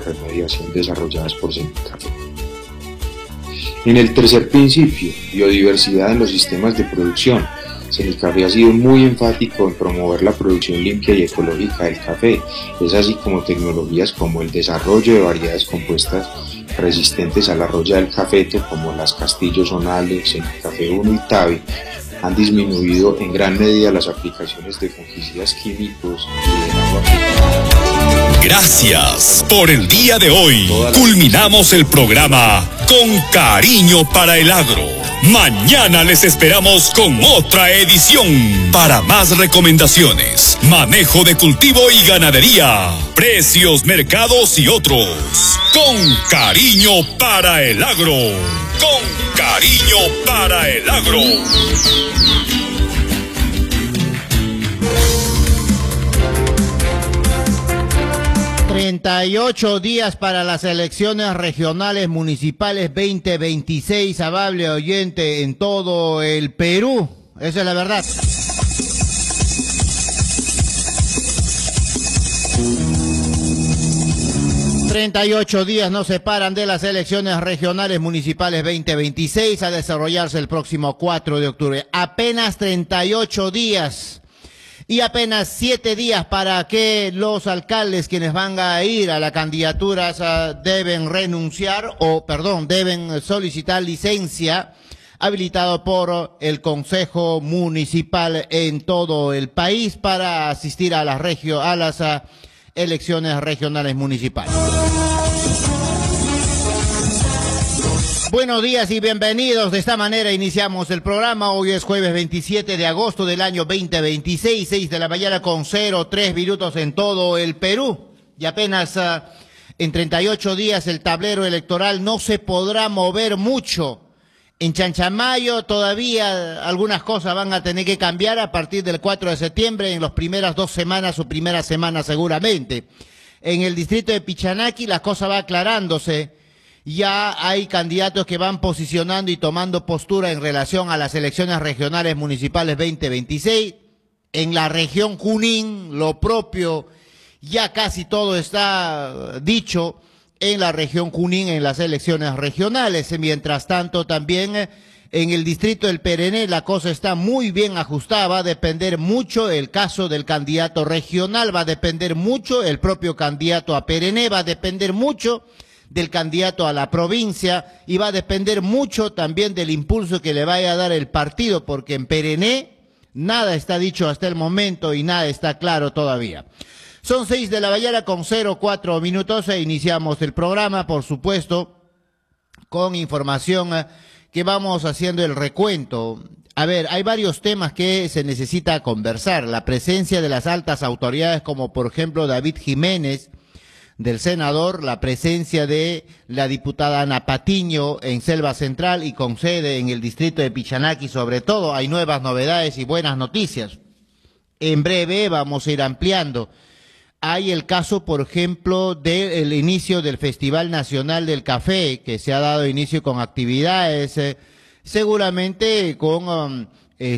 remediación desarrolladas por Senicafé. En el tercer principio, biodiversidad en los sistemas de producción, Senicafé ha sido muy enfático en promover la producción limpia y ecológica del café, es así como tecnologías como el desarrollo de variedades compuestas resistentes a la roya del cafeto, como las Castillo Zonales, Senicafé 1 y Tavi, han disminuido en gran medida las aplicaciones de fungicidas químicos y del agua. Gracias por el día de hoy. Culminamos el programa con cariño para el agro. Mañana les esperamos con otra edición. Para más recomendaciones, manejo de cultivo y ganadería, precios, mercados y otros. Con cariño para el agro. Con cariño para el agro. 38 días para las elecciones regionales municipales 2026, amable oyente, en todo el Perú. Esa es la verdad. ...38 días nos separan de las elecciones regionales municipales 2026 a desarrollarse el próximo 4 de octubre. Apenas 38 días... y apenas 7 días para que los alcaldes quienes van a ir a la candidatura deben deben solicitar licencia habilitado por el Consejo Municipal en todo el país para asistir a las elecciones regionales municipales. Buenos días y bienvenidos. De esta manera iniciamos el programa. Hoy es jueves 27 de agosto del año 2026, 6 de la mañana con 03 minutos en todo el Perú. Y apenas en 38 días el tablero electoral no se podrá mover mucho. En Chanchamayo todavía algunas cosas van a tener que cambiar a partir del 4 de septiembre, en las primeras 2 semanas o primera semana seguramente. En el distrito de Pichanaki la cosa va aclarándose. Ya hay candidatos que van posicionando y tomando postura en relación a las elecciones regionales municipales 2026. En la región Junín, lo propio, ya casi todo está dicho en la región Junín en las elecciones regionales. Mientras tanto, también en el distrito del Perené la cosa está muy bien ajustada. Va a depender mucho el caso del candidato regional, va a depender mucho el propio candidato a Perené, va a depender mucho del candidato a la provincia y va a depender mucho también del impulso que le vaya a dar el partido, porque en Perené nada está dicho hasta el momento y nada está claro todavía. Son 6 de la mañana con 04 minutos e iniciamos el programa, por supuesto, con información que vamos haciendo el recuento. A ver, hay varios temas que se necesita conversar. La presencia de las altas autoridades, como por ejemplo David Jiménez, del senador, la presencia de la diputada Ana Patiño en Selva Central y con sede en el distrito de Pichanaki, sobre todo. Hay nuevas novedades y buenas noticias. En breve vamos a ir ampliando. Hay el caso, por ejemplo, del inicio del Festival Nacional del Café, que se ha dado inicio con actividades, seguramente con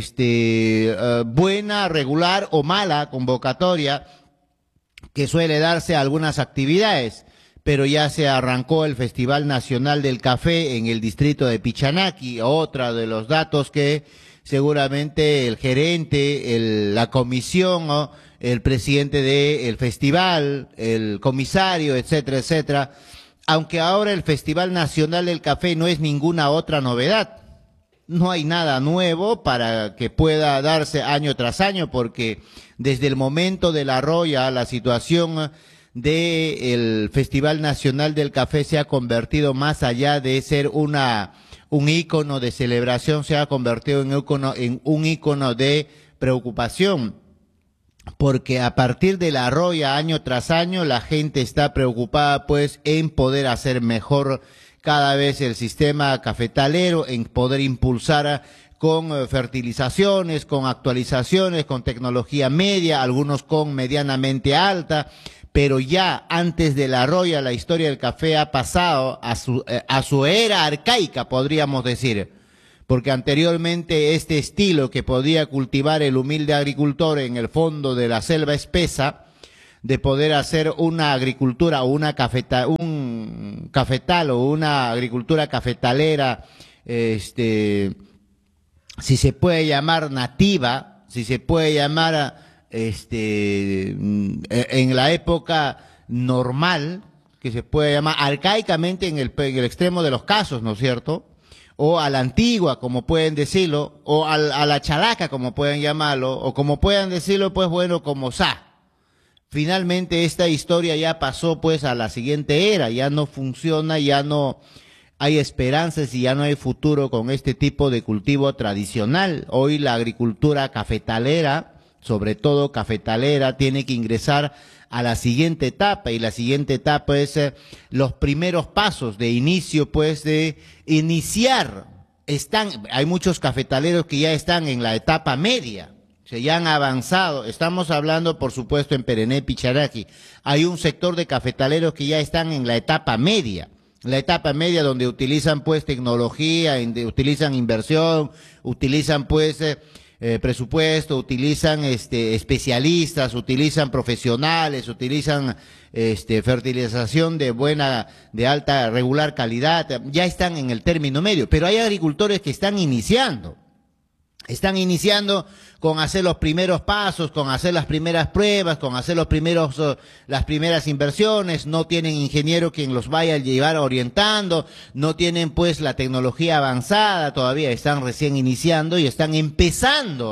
buena, regular o mala convocatoria, que suele darse a algunas actividades, pero ya se arrancó el Festival Nacional del Café en el distrito de Pichanaki. Otra de los datos que seguramente el gerente, la comisión, el presidente del festival, el comisario, etcétera, etcétera, aunque ahora el Festival Nacional del Café no es ninguna otra novedad. No hay nada nuevo para que pueda darse año tras año, porque desde el momento de la roya, la situación del Festival Nacional del Café se ha convertido, más allá de ser un ícono de celebración, se ha convertido en un ícono de preocupación, porque a partir de la roya, año tras año, la gente está preocupada pues en poder hacer mejor cada vez el sistema cafetalero, en poder impulsar con fertilizaciones, con actualizaciones, con tecnología media, algunos con medianamente alta, pero ya antes de la roya la historia del café ha pasado a su era arcaica, podríamos decir, porque anteriormente este estilo que podía cultivar el humilde agricultor en el fondo de la selva espesa, de poder hacer una agricultura o un cafetal o una agricultura cafetalera, si se puede llamar nativa, si se puede llamar en la época normal, que se puede llamar arcaicamente en el extremo de los casos, ¿no es cierto? O a la antigua, como pueden decirlo, o a la chalaca, como pueden llamarlo, o como puedan decirlo, pues bueno, como sa. Finalmente esta historia ya pasó pues a la siguiente era, ya no funciona, ya no hay esperanzas y ya no hay futuro con este tipo de cultivo tradicional. Hoy la agricultura cafetalera, sobre todo cafetalera, tiene que ingresar a la siguiente etapa, y la siguiente etapa es los primeros pasos de inicio, pues de iniciar. Hay muchos cafetaleros que ya están en la etapa media, se ya han avanzado. Estamos hablando, por supuesto, en Perené, Picharaqui. Hay un sector de cafetaleros que ya están en la etapa media. La etapa media donde utilizan pues tecnología, utilizan inversión, utilizan pues presupuesto, utilizan especialistas, utilizan profesionales, utilizan fertilización de alta, regular calidad. Ya están en el término medio, pero hay agricultores que están iniciando con hacer los primeros pasos, con hacer las primeras pruebas, con hacer las primeras inversiones. No tienen ingeniero quien los vaya a llevar orientando, no tienen pues la tecnología avanzada, todavía están recién iniciando y están empezando.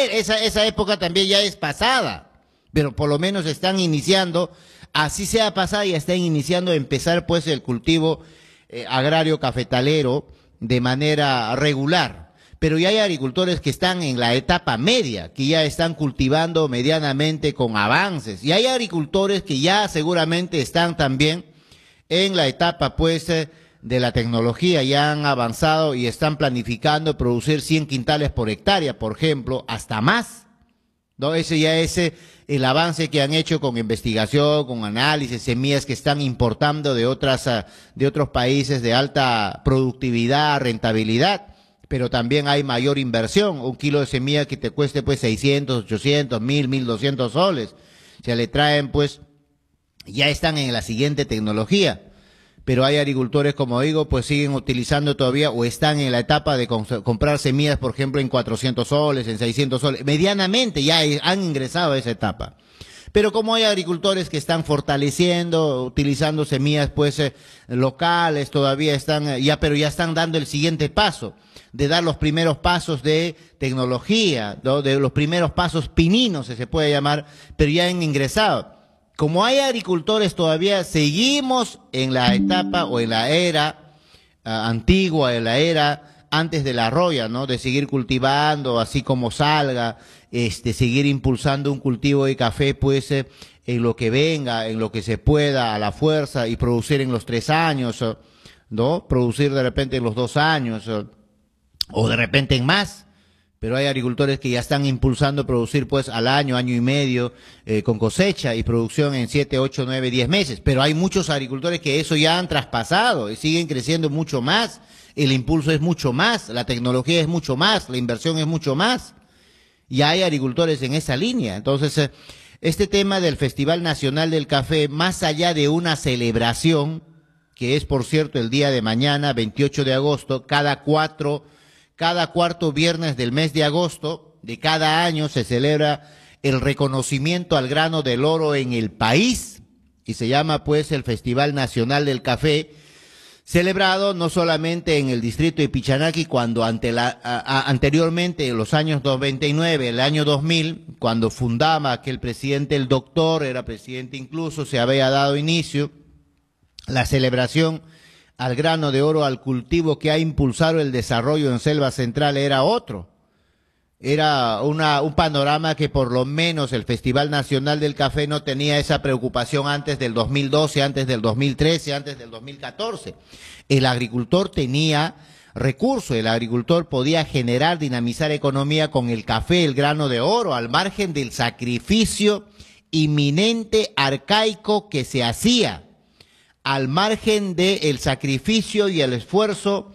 Esa época también ya es pasada, pero por lo menos están iniciando, así sea pasada, ya están iniciando a empezar pues el cultivo agrario cafetalero de manera regular. Pero ya hay agricultores que están en la etapa media, que ya están cultivando medianamente con avances. Y hay agricultores que ya seguramente están también en la etapa pues de la tecnología, ya han avanzado y están planificando producir 100 quintales por hectárea, por ejemplo, hasta más, ¿no? Ese ya es el avance que han hecho con investigación, con análisis, semillas que están importando de otros países de alta productividad, rentabilidad. Pero también hay mayor inversión. Un kilo de semilla que te cueste pues 600, 800, 1.200 soles. Se le traen pues, ya están en la siguiente tecnología. Pero hay agricultores, como digo, pues siguen utilizando todavía o están en la etapa de comprar semillas, por ejemplo, en 400 soles, en 600 soles. Medianamente ya han ingresado a esa etapa. Pero como hay agricultores que están fortaleciendo, utilizando semillas pues locales, todavía están pero ya están dando el siguiente paso, de dar los primeros pasos de tecnología, ¿no? De los primeros pasos pininos, se puede llamar, pero ya han ingresado. Como hay agricultores todavía, seguimos en la etapa o en la era antigua, en la era antes de la roya, ¿no? De seguir cultivando así como salga, seguir impulsando un cultivo de café, pues, en lo que venga, en lo que se pueda, a la fuerza, y producir en los 3 años, ¿no? Producir de repente en los 2 años, o de repente en más. Pero hay agricultores que ya están impulsando producir pues al año, año y medio, con cosecha y producción en 7, 8, 9, 10 meses. Pero hay muchos agricultores que eso ya han traspasado y siguen creciendo mucho más. El impulso es mucho más, la tecnología es mucho más, la inversión es mucho más. Y hay agricultores en esa línea. Entonces, este tema del Festival Nacional del Café, más allá de una celebración, que es por cierto el día de mañana, 28 de agosto, cada cuarto viernes del mes de agosto de cada año se celebra el reconocimiento al grano del oro en el país, y se llama pues el Festival Nacional del Café, celebrado no solamente en el distrito de Pichanaqui, cuando anteriormente, en los años 99, el año 2000, cuando fundaba aquel presidente, el doctor, era presidente incluso, se había dado inicio la celebración al grano de oro, al cultivo que ha impulsado el desarrollo en Selva Central, era otro. Era un panorama que por lo menos el Festival Nacional del Café no tenía esa preocupación antes del 2012, antes del 2013, antes del 2014. El agricultor tenía recursos, el agricultor podía generar, dinamizar economía con el café, el grano de oro, al margen del sacrificio inminente, arcaico que se hacía, al margen del sacrificio y el esfuerzo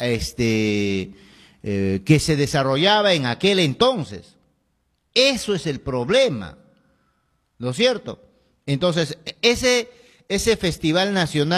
que se desarrollaba en aquel entonces. Eso es el problema, ¿no es cierto? Entonces, ese Festival Nacional